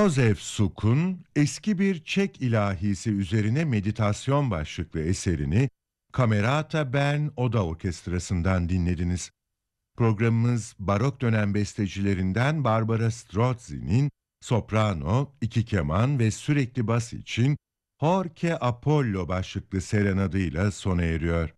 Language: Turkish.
Józef Suk'un eski bir Çek ilahisi üzerine meditasyon başlıklı eserini Camerata Bern Oda Orkestrası'ndan dinlediniz. Programımız barok dönem bestecilerinden Barbara Strozzi'nin soprano, iki keman ve sürekli bas için Jorge Apollo başlıklı serenadıyla sona eriyor.